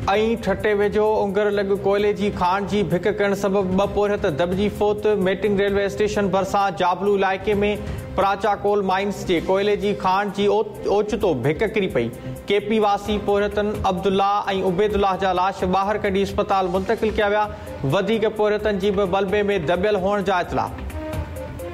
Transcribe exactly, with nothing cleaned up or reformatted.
ऐं ठटे वेझो उंगर लॻ कोयले जी खाण जी भिक करण सबबि ॿ पोरिहत दॿिजी फोत। मेटिंग रेलवे स्टेशन भरिसां जाबलू इलाइक़े में प्राचा कोल माइंस जे कोयले जी खाण जी ओचितो भिक किरी पई। केपी वासी पोरिहतनि अब्दुल्ला ऐं उबैदुल्लाह जा लाश ॿाहिरि कढी अस्पताल मुंतक़िल कया विया। वधीक पोरिहतनि जी बि मलबे में दॿियल हुअण जा इतला।